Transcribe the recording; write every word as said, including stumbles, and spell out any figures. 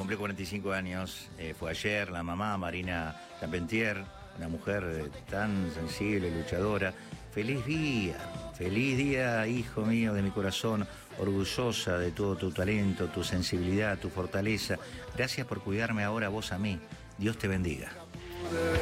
cumple cuarenta y cinco años, eh, fue ayer, la mamá Marina Lapentier, una mujer eh, tan sensible, luchadora. Feliz día, feliz día, hijo mío de mi corazón, orgullosa de todo tu talento, tu sensibilidad, tu fortaleza. Gracias por cuidarme ahora vos a mí. Dios te bendiga.